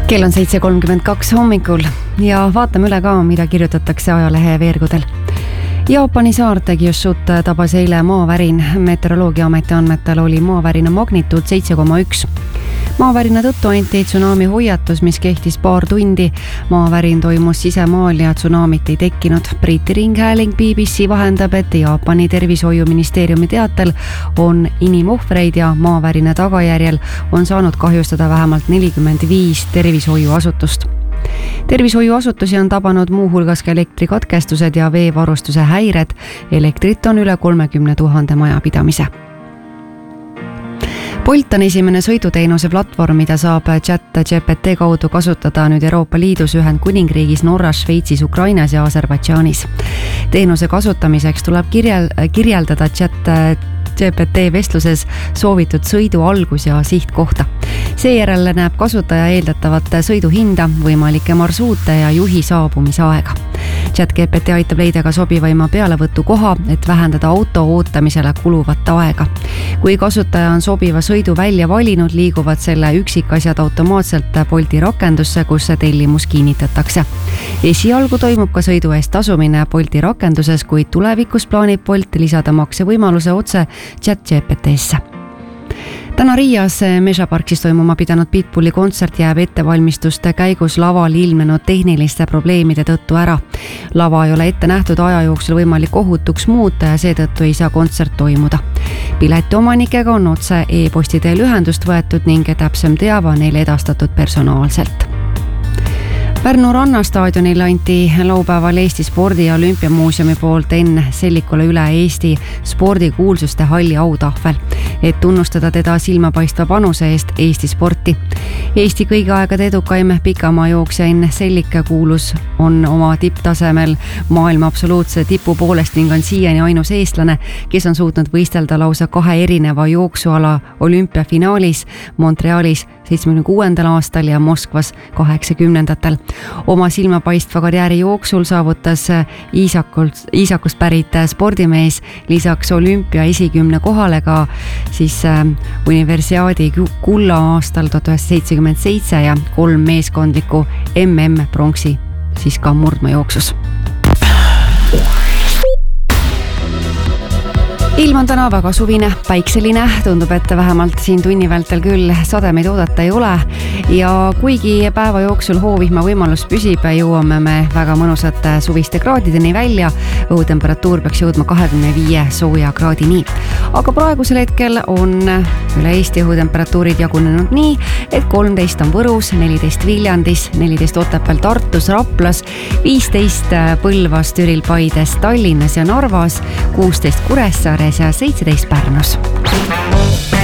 Kell on 7:32 hommikul ja vaatame üle ka, mida kirjutatakse ajalehe veergudel. Jaapani saarte Kyushut tabas eile maavärin. Meteoroloogiaameti andmetel oli maavärina magnituud 7,1. Maavärina tõttu anti tsunami hoiatus, mis kehtis paar tundi. Maavärin toimus sisemaal ja tsunamit ei tekkinud. Briti ringhääling BBC vahendab, et Jaapani tervishoiuministeeriumi teatel on inimohvreid ja maavärina tagajärjel on saanud kahjustada vähemalt 45 tervishoiuasutust. Tervishoiuasutusi on tabanud muuhulgas ka elektrikatkestused ja veevarustuse häired. Elektrit on üle 30 000 majapidamise. Bolt on esimene sõiduteenuse platvorm, mida saab ChatGPT kaudu kasutada nüüd Euroopa Liidus, Ühendkuningriigis, Norras, Šveitsis, Ukrainas ja Aserbaidžaanis. Teenuse kasutamiseks tuleb kirjeldada ChatGPT vestluses soovitud sõidu algus ja sihtkohta. Seejärel näeb kasutaja eeldatavat sõiduhinda, võimalikke marsruute ja juhi saabumisaega. ChatGPT aitab leida ka sobivaima pealevõtu koha, et vähendada auto ootamisele kuluvat aega. Kui kasutaja on sobiva sõidu välja valinud, liiguvad selle üksikasjad automaatselt Bolti rakendusse, kus tellimus kinnitatakse. Esialgu toimub ka sõidu eest tasumine Bolti rakenduses, kuid tulevikus plaanib Bolt lisada maksevõimaluse otse ChatGPT-sse. Täna Riias Mežaparksis toimuma pidanud Pitbulli kontsert jääb ettevalmistuste käigus laval ilmnenud tehniliste probleemide tõttu ära. Lava ei ole ette nähtud aja jooksul võimalik ohutuks muuta ja seetõttu ei saa kontsert toimuda. Piletiomanikega on otse e-posti teel ühendust võetud ning täpsem teave neile edastatud personaalselt. Pärnu rannastaadionil anti laupäeval Eesti Spordi- ja Olümpiamuuseumi poolt Enn Sellikule üle Eesti spordikuulsuste halli autahvel, et tunnustada teda silmapaistva panuse eest Eesti sporti. Eesti kõigi aegade edukaim pikamaajooksja Enn Sellik kuulus on oma tipptasemel maailma absoluutse tipu poolest ning on siiani ainus eestlane, kes on suutnud võistelda lausa 2 erineva jooksuala olümpiafinaalis Montrealis 76. aastal ja Moskvas 80-ndatel. Oma silmapaistva karjääri jooksul saavutas Iisakust pärit spordimees lisaks olümpia esikümne kohale ka siis universiaadi kulla aastal 1977 ja 3 meeskondlikku MM-pronksi siis ka murdmajooksus. Ilm on täna väga suvine, päikseline, tundub, et vähemalt siin tunni vältel küll sademeid oodata ei ole ja kuigi päeva jooksul hoovihma võimalus püsib, jõuame me väga mõnusate suviste kraadideni välja. Õhutemperatuur peaks jõudma 25 sooja kraadini. Aga praegusel hetkel on üle Eesti õhutemperatuurid jagunenud nii, et 13 on Võrus, 14 Viljandis, 14 Otepääl, Tartus, Raplas, 15 Põlvas, Türil, Paides, Tallinnas ja Narvas, 16 Kuressaares ja 17 Pärnus.